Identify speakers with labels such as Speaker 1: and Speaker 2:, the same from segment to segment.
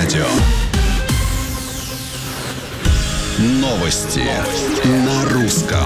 Speaker 1: радио. Новости на русском.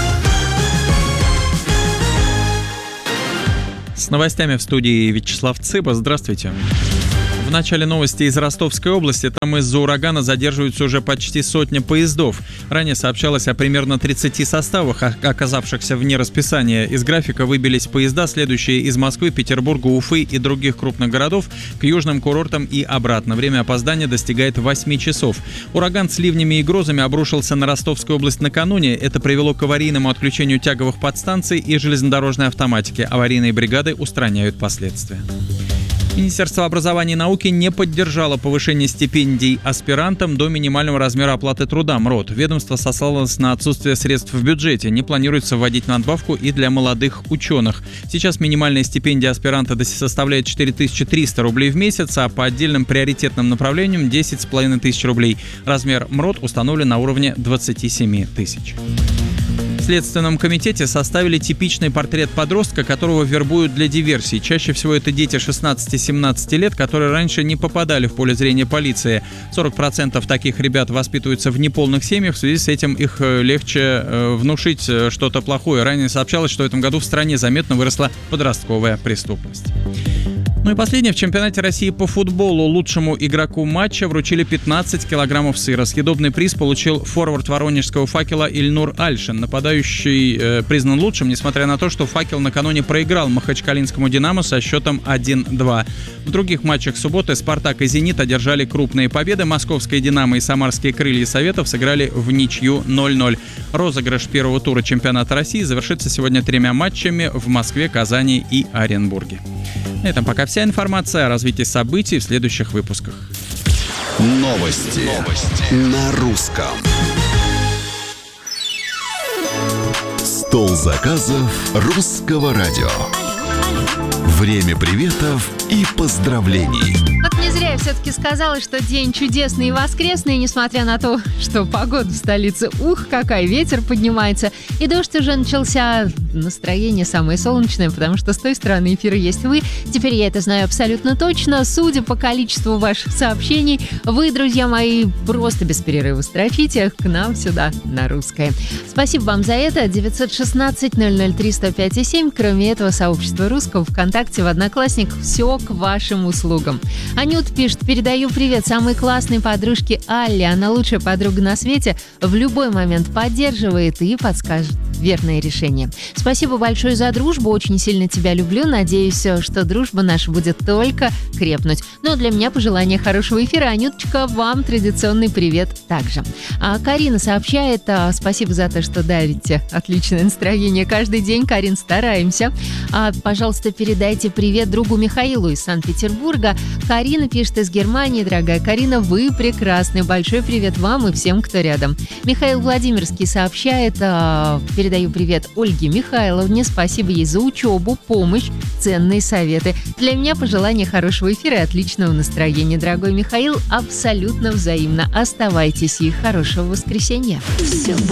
Speaker 2: С новостями в студии Вячеслав Цыба. Здравствуйте. В начале новости из Ростовской области. Там из-за урагана задерживаются уже почти сотня поездов. Ранее сообщалось о примерно 30 составах, оказавшихся вне расписания. Из графика выбились поезда, следующие из Москвы, Петербурга, Уфы и других крупных городов к южным курортам и обратно. Время опоздания достигает 8 часов. Ураган с ливнями и грозами обрушился на Ростовскую область накануне. Это привело к аварийному отключению тяговых подстанций и железнодорожной автоматики. Аварийные бригады устраняют последствия. Министерство образования и науки не поддержало повышение стипендий аспирантам до минимального размера оплаты труда МРОТ. Ведомство сослалось на отсутствие средств в бюджете. Не планируется вводить надбавку и для молодых ученых. Сейчас минимальная стипендия аспиранта составляет 4300 рублей в месяц, а по отдельным приоритетным направлениям 10 500 рублей. Размер МРОТ установлен на уровне 27 тысяч. В Следственном комитете составили типичный портрет подростка, которого вербуют для диверсий. Чаще всего это дети 16-17 лет, которые раньше не попадали в поле зрения полиции. 40% таких ребят воспитываются в неполных семьях, в связи с этим их легче внушить что-то плохое. Ранее сообщалось, что в этом году в стране заметно выросла подростковая преступность. Ну и последнее. В чемпионате России по футболу лучшему игроку матча вручили 15 килограммов сыра. Съедобный приз получил форвард воронежского «Факела» Ильнур Альшин. Нападающий признан лучшим, несмотря на то, что «Факел» накануне проиграл махачкалинскому «Динамо» со счетом 1-2. В других матчах субботы «Спартак» и «Зенит» одержали крупные победы. Московская «Динамо» и самарские «Крылья Советов» сыграли в ничью 0-0. Розыгрыш первого тура чемпионата России завершится сегодня 3 матчами в Москве, Казани и Оренбурге. На этом пока вся информация. О развитии событий в следующих выпусках.
Speaker 1: Новости на русском. Стол заказов русского радио. Время приветов и поздравлений.
Speaker 3: Вот не зря я все-таки сказала, что день чудесный и воскресный, несмотря на то, что погода в столице, какая, ветер поднимается, и дождь уже начался, настроение самое солнечное, потому что с той стороны эфира есть вы. Теперь я это знаю абсолютно точно. Судя по количеству ваших сообщений, вы, друзья мои, просто без перерыва строчите к нам сюда на русское. Спасибо вам за это. 916-003-105-7. Кроме этого, сообщество русского ВКонтакте, в Одноклассниках, все к вашим услугам. Анют пишет: передаю привет самой классной подружке Алле. Она лучшая подруга на свете, в любой момент поддерживает и подскажет верное решение. Спасибо большое за дружбу, очень сильно тебя люблю. Надеюсь, что дружба наша будет только крепнуть. Ну а для меня пожелание хорошего эфира. Анюточка, вам традиционный привет также. А Карина сообщает: спасибо за то, что дарите отличное настроение каждый день. Карин, стараемся. Пожалуйста, передайте привет другу Михаилу из Санкт-Петербурга. Карина пишет из Германии: дорогая Карина, вы прекрасны. Большой привет вам и всем, кто рядом. Михаил Владимирский сообщает: передаю привет Ольге Михайловне. Спасибо ей за учебу, помощь, ценные советы. Для меня пожелание хорошего эфира и отличного настроения. Дорогой Михаил, абсолютно взаимно. Оставайтесь и хорошего воскресенья.
Speaker 4: Все